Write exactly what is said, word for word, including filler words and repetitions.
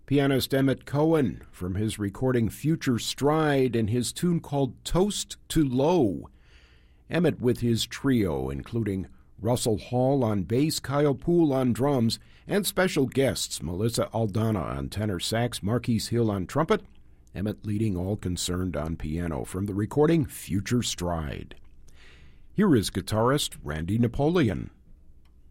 Pianist Emmett Cohen from his recording Future Stride and his tune called Toast to Low. Emmett with his trio, including Russell Hall on bass, Kyle Poole on drums, and special guests Melissa Aldana on tenor sax, Marquise Hill on trumpet, Emmett leading all concerned on piano from the recording Future Stride. Here is guitarist Randy Napoleon.